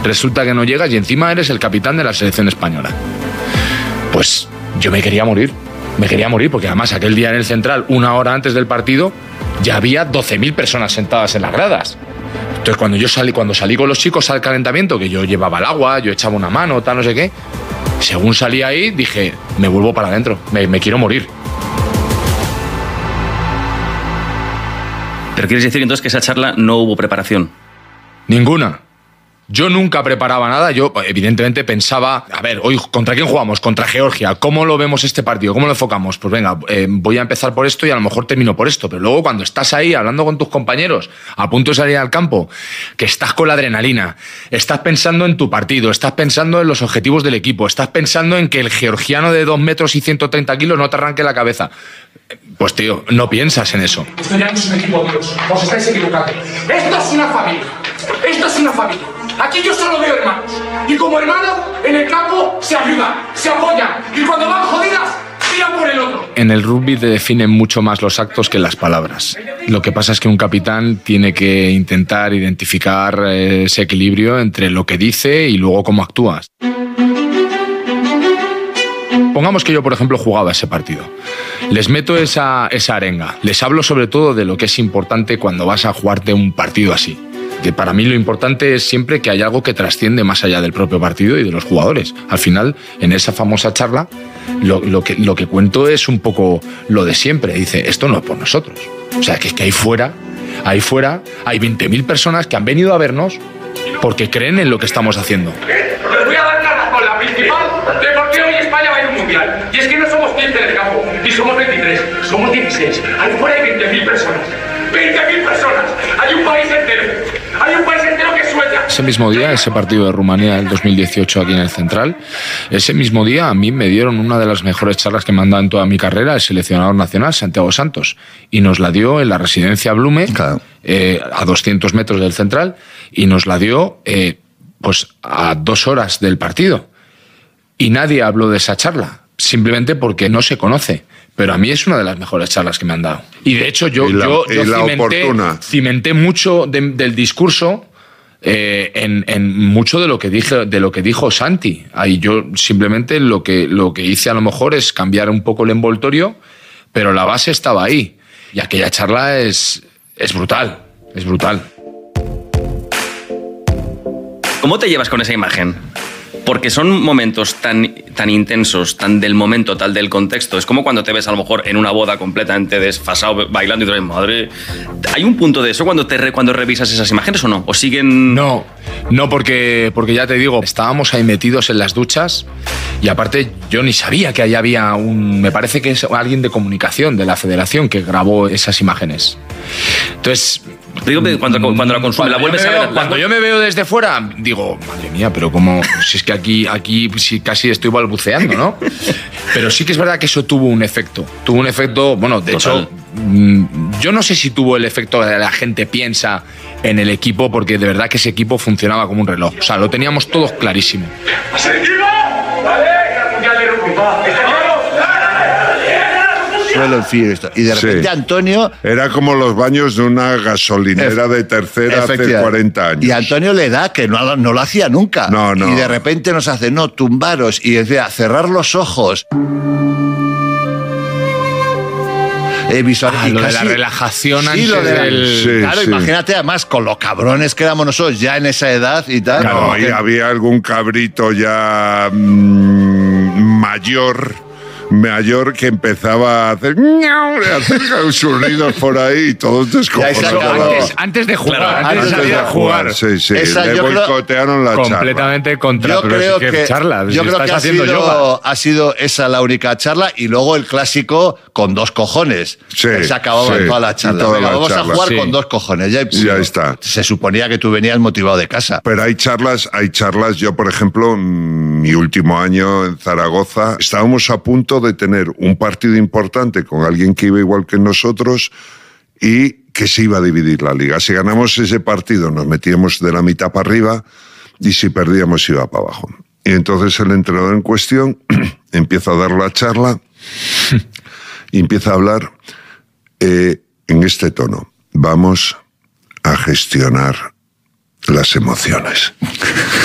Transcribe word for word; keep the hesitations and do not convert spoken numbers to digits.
resulta que no llegas y encima eres el capitán de la selección española. Pues yo me quería morir, me quería morir, porque además aquel día en el Central, una hora antes del partido, ya había doce mil personas sentadas en las gradas. Entonces cuando yo salí, cuando salí con los chicos al calentamiento, que yo llevaba el agua, yo echaba una mano, tal, no sé qué, según salí ahí, dije, me vuelvo para adentro, me, me quiero morir. ¿Pero quieres decir entonces que esa charla no hubo preparación? Ninguna. Yo nunca preparaba nada, yo evidentemente pensaba, a ver, hoy ¿contra quién jugamos? Contra Georgia, ¿cómo lo vemos este partido? ¿Cómo lo enfocamos? Pues venga, eh, voy a empezar por esto y a lo mejor termino por esto, pero luego cuando estás ahí hablando con tus compañeros, a punto de salir al campo, que estás con la adrenalina, estás pensando en tu partido, estás pensando en los objetivos del equipo, estás pensando en que el georgiano de dos metros y ciento treinta kilos no te arranque la cabeza. Pues tío, no piensas en eso. Esto ya no es un equipo, Dios, os estáis equivocando. Esto es una familia, esto es una familia. Aquí yo solo veo hermanos. Y como hermanos, en el campo se ayudan, se apoyan. Y cuando van jodidas, tiran por el otro. En el rugby te definen mucho más los actos que las palabras. Lo que pasa es que un capitán tiene que intentar identificar ese equilibrio entre lo que dice y luego cómo actúas. Pongamos que yo, por ejemplo, jugaba ese partido. Les meto esa, esa arenga. Les hablo sobre todo de lo que es importante cuando vas a jugarte un partido así. Que para mí lo importante es siempre que hay algo que trasciende más allá del propio partido y de los jugadores. Al final, en esa famosa charla, lo, lo, que, lo que cuento es un poco lo de siempre. Dice, esto no es por nosotros. O sea, que es que ahí fuera, ahí fuera hay veinte mil personas que han venido a vernos porque creen en lo que estamos haciendo. Les voy a dar la razón, la principal, de por qué hoy España va a ir a un mundial. Y es que no somos quince en el campo, ni somos veintitrés, somos dieciséis. Ahí fuera hay veinte mil personas. veinte mil personas. Hay un país entero. Hay un país entero que sueña. Ese mismo día, ese partido de Rumanía del dos mil dieciocho aquí en el Central, ese mismo día a mí me dieron una de las mejores charlas que me han dado en toda mi carrera, el seleccionador nacional, Santiago Santos, y nos la dio en la residencia Blume, claro. eh, a doscientos metros del Central, y nos la dio eh, pues a dos horas del partido. Y nadie habló de esa charla, simplemente porque no se conoce. Pero a mí es una de las mejores charlas que me han dado. Y de hecho yo, la, yo, yo cimenté, cimenté mucho de, del discurso eh, en, en mucho de lo que dije, de lo que dijo Santi. Ahí yo simplemente lo que, lo que hice a lo mejor es cambiar un poco el envoltorio, pero la base estaba ahí. Y aquella charla es, es brutal, es brutal. ¿Cómo te llevas con esa imagen? Porque son momentos tan, tan intensos, tan del momento, tal del contexto. Es como cuando te ves a lo mejor en una boda completamente desfasado, bailando y dices, madre... ¿Hay un punto de eso cuando, te re, cuando revisas esas imágenes o no? ¿O siguen...? No, no porque, porque ya te digo, estábamos ahí metidos en las duchas y aparte yo ni sabía que ahí había un... Me parece que es alguien de comunicación de la federación que grabó esas imágenes. Entonces... Digo, cuando, cuando la consumes, la vuelves veo, a ver. Cuando yo me veo desde fuera, digo, madre mía, pero como si es que aquí, aquí sí, casi estoy balbuceando, ¿no? Pero sí que es verdad que eso tuvo un efecto. Tuvo un efecto, bueno, de Total. hecho, yo no sé si tuvo el efecto que la gente piensa en el equipo, porque de verdad que ese equipo funcionaba como un reloj. O sea, lo teníamos todos clarísimo. Suelo decir esto. Y de repente sí. Antonio... Era como los baños de una gasolinera de tercera hace cuarenta años. Y Antonio le da que no, no lo hacía nunca. No, no. Y de repente nos hace, no, tumbaros. Y decía, cerrar los ojos. Eh, visual, ah, y lo casi, de la relajación sí, antes lo de la, del... Sí, claro, sí. Imagínate además con los cabrones que éramos nosotros ya en esa edad y tal. Claro, no, y que... había algún cabrito ya mmm, mayor... mayor que empezaba a hacer, a hacer sus ruidos por ahí y todos descojonados. Antes, antes de jugar, claro, antes, antes de jugar. Sí, sí, Esa, le creo, boicotearon la charla. Completamente contra, yo pero creo es que, que charla, yo si creo estás que ha haciendo sido, yoga. ha sido esa la única charla y luego el clásico con dos cojones. Sí, se acababa sí, toda la charla. toda Venga, la vamos charla. a jugar Sí. con dos cojones. Ya, ya está. Se suponía que tú venías motivado de casa. Pero hay charlas, hay charlas. Yo, por ejemplo, mi último año en Zaragoza, estábamos a punto de tener un partido importante con alguien que iba igual que nosotros y que se iba a dividir la liga. Si ganamos ese partido nos metíamos de la mitad para arriba y si perdíamos iba para abajo. Y entonces el entrenador en cuestión empieza a dar la charla y empieza a hablar eh, en este tono. Vamos a gestionar las emociones.